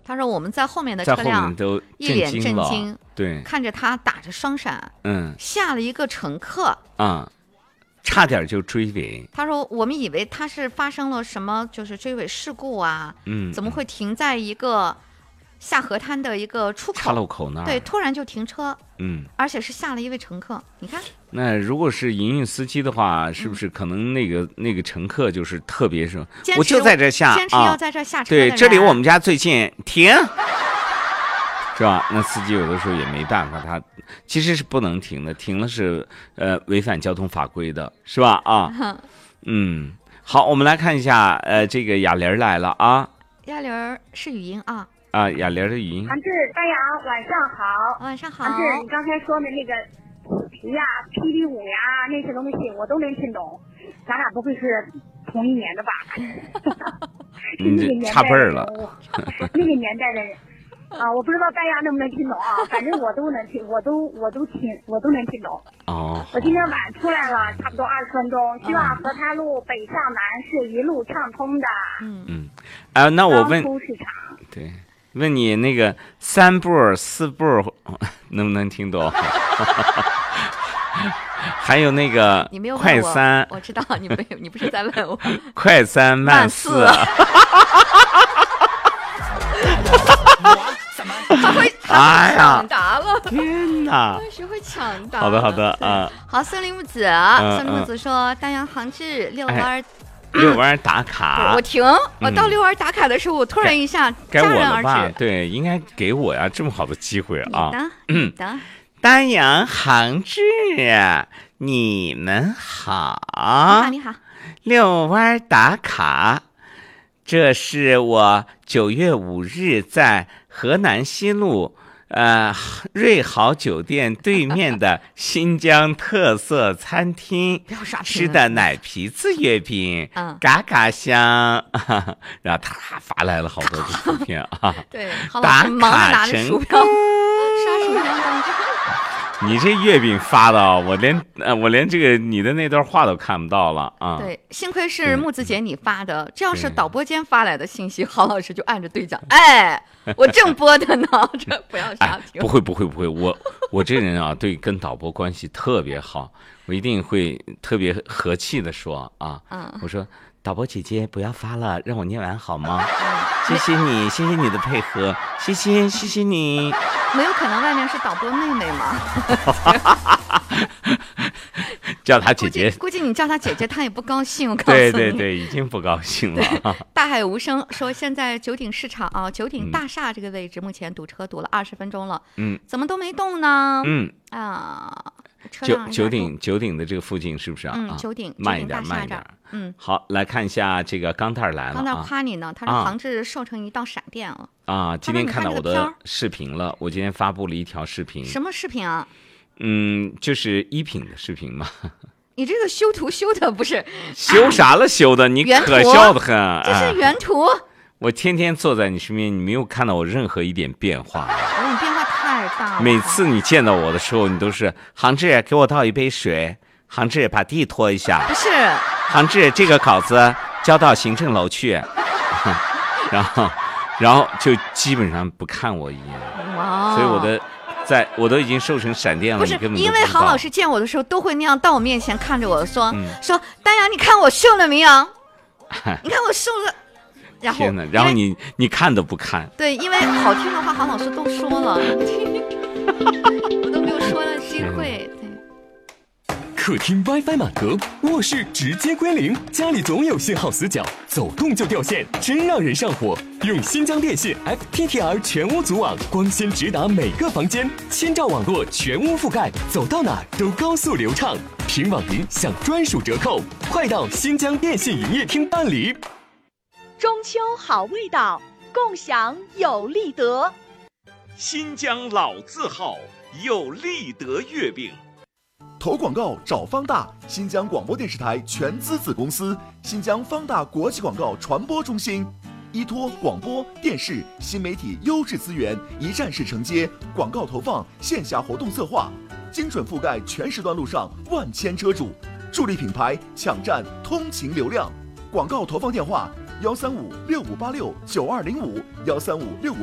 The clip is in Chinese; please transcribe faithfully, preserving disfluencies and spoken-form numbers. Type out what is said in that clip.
他说我们在后面的车辆都一脸震惊， 对， 看着他打着双闪， 嗯， 吓了一个乘客啊。差点就追尾。 他说我们以为他是发生了什么就是追尾事故啊， 嗯， 怎么会停在一个下河滩的一个出口岔路口那儿？ 对，突然就停车， 嗯， 而且是下了一位乘客。你看， 那如果是营运司机的话，是不是可能那个、嗯、那个乘客就是特别是，我就在这下， 坚持要在这下车、啊， 对，这离我们家最近，停。是吧？那司机有的时候也没办法，他其实是不能停的，停了是呃违反交通法规的，是吧？啊，嗯，好，我们来看一下，呃，这个哑铃来了啊。 哑铃是语音啊。 啊，哑铃的语音。 韩志，大家晚上好。 晚上好。 韩志，你刚才说的那个皮呀、霹雳舞呀那些东西，我都能听懂。咱俩不会是同一年的吧？ 你这差辈儿了。 那个年代的人。啊，我不知道大家能不能听懂啊，反正我都能听，我都我都听，我都能听懂。 哦。 我今天晚出来了，差不多二十分钟，希望河滩路北向南是一路畅通的。 嗯嗯，啊，那我问， 出市场。 对，问你那个三步四步能不能听懂？还有那个快三， 我, 我知道你没有，你不是在问我。 快三慢四。 他会抢答了， 哎、天哪！ 学会抢答。 好的，好的啊。 好，森林木子，嗯、森林木子说：“丹阳杭志遛弯、哎， 遛弯打卡。 我停，我到遛弯打卡的时候，我突然一下该我了吧？ 对，应该给我呀，这么好的机会啊！ 你的，你的。 丹阳杭志，你们好。 你好，你好。 遛弯打卡。”这是我九月五日在河南西路，呃，瑞豪酒店对面的新疆特色餐厅吃的奶皮子月饼， 嗯， 嘎嘎香。然后他发来了好多的图片啊， 对，打卡成功，刷鼠标当中。 你这月饼发的，我连呃，我连这个你的那段话都看不到了啊！ 对，幸亏是木子姐你发的，这要是导播间发来的信息，郝老师就按着对讲，哎，我正播的呢，这不要刷屏。 哎、不会不会不会，我我这人啊，对跟导播关系特别好，我一定会特别和气的说啊， 嗯， 我说导播姐姐不要发了，让我念完好吗？谢谢你，谢谢你的配合，谢谢谢谢你。 没有可能外面是导播妹妹吗？ 叫她姐姐， 估计你叫她姐姐，她也不高兴。我告诉你， 对对对，已经不高兴了。 大海无声说，现在九鼎市场啊，九鼎大厦这个位置、嗯、目前堵车堵了二十分钟了， 嗯， 怎么都没动呢？ 嗯啊， 九九鼎九鼎的这个附近是不是啊？ 嗯，九鼎慢一点，慢一点。 嗯， 好，来看一下这个钢蛋来了。 钢蛋夸你呢，他说杭志瘦成一道闪电了。 啊，今天看到我的视频了，我今天发布了一条视频。 什么视频啊？ 嗯，就是衣品的视频嘛。 你这个修图修的不是？ 修啥了修的？你可笑的很。 这是原图。 我天天坐在你身边，你没有看到我任何一点变化。 哦，你变化太大了。 每次你见到我的时候，你都是杭志给我倒一杯水，杭志把地拖一下。 不是。 杭志，这个稿子交到行政楼去，然后，然后就基本上不看我一眼。 哇！ 所以我的，在我都已经瘦成闪电了。 不是， 你根本因为郝老师见我的时候都会那样到我面前看着我说、 嗯、 说丹阳，你看我瘦了没有？你看我瘦了。然后， 天哪！然后你你看都不看。 对，因为好听的话，郝老师都说了，我都没有说的机会。 客厅 WiFi 满格，卧室直接归零，家里总有信号死角，走动就掉线，真让人上火。用新疆电信 F T T R 全屋组网，光纤直达每个房间，千兆网络全屋覆盖，走到哪都高速流畅。凭网银享专属折扣，快到新疆电信营业厅办理。 中秋好味道，共享有利德。 新疆老字号有利德月饼。 投广告找方大，新疆广播电视台全资子公司，新疆方大国际广告传播中心，依托广播电视新媒体优质资源，一站式承接广告投放、线下活动策划，精准覆盖全时段路上万千车主，助力品牌抢占通勤流量。广告投放电话：幺三五六五八六九二零五，幺三五六五。